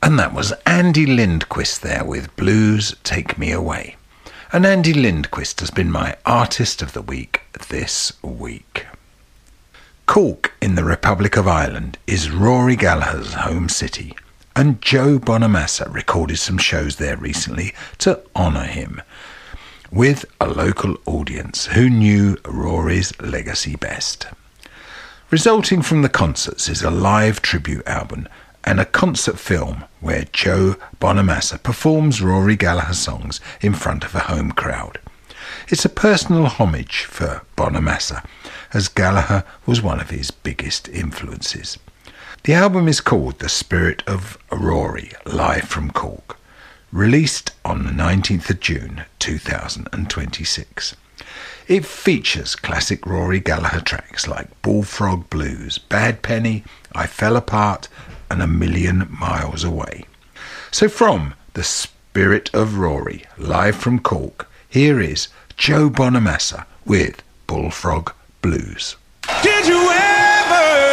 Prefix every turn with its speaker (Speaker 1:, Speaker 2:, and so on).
Speaker 1: And that was Andy Lindquist there with Blues Take Me Away. And Andy Lindquist has been my Artist of the Week this week. Cork in the Republic of Ireland is Rory Gallagher's home city, and Joe Bonamassa recorded some shows there recently to honour him, with a local audience who knew Rory's legacy best. Resulting from the concerts is a live tribute album and a concert film where Joe Bonamassa performs Rory Gallagher songs in front of a home crowd. It's a personal homage for Bonamassa, as Gallagher was one of his biggest influences. The album is called The Spirit of Rory, Live from Cork, released on the 19th of June 2026. It features classic Rory Gallagher tracks like Bullfrog Blues, Bad Penny, I Fell Apart, and A Million Miles Away. So from The Spirit of Rory, live from Cork, here is Joe Bonamassa with Bullfrog Blues.
Speaker 2: Did you ever